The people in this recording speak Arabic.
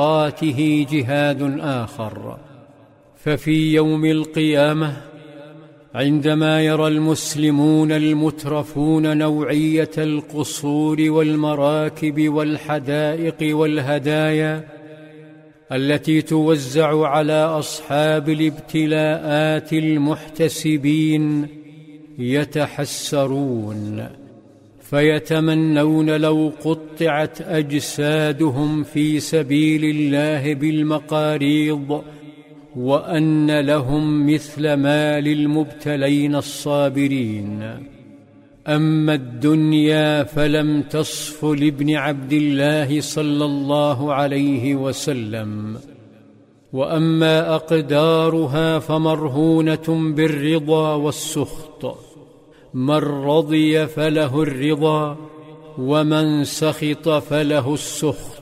عباراته جهاد آخر. ففي يوم القيامة عندما يرى المسلمون المترفون نوعية القصور والمراكب والحدائق والهدايا التي توزع على أصحاب الابتلاءات المحتسبين يتحسرون، فيتمنون لو قطعت أجسادهم في سبيل الله بالمقاريض، وأن لهم مثل ما للمبتلين الصابرين. أما الدنيا فلم تصف لابن عبد الله صلى الله عليه وسلم، وأما أقدارها فمرهونة بالرضا والسخط، من رضي فله الرضا، ومن سخط فله السخط.